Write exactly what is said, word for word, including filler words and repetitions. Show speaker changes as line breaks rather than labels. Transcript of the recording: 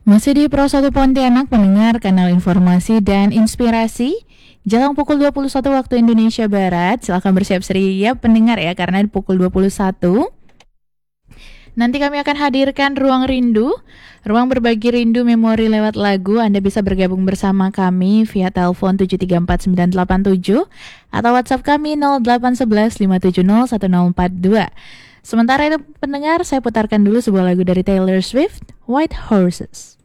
Masih di Pro satu Pontianak, pendengar kanal informasi dan inspirasi. Jelang pukul dua puluh satu waktu Indonesia Barat, silakan bersiap-siap pendengar ya, karena di pukul dua puluh satu nanti kami akan hadirkan Ruang Rindu, ruang berbagi rindu memori lewat lagu. Anda bisa bergabung bersama kami via telepon tujuh tiga empat sembilan delapan tujuh atau WhatsApp kami nol delapan satu satu lima tujuh nol satu nol empat dua. Sementara itu pendengar, saya putarkan dulu sebuah lagu dari Taylor Swift, White Horses.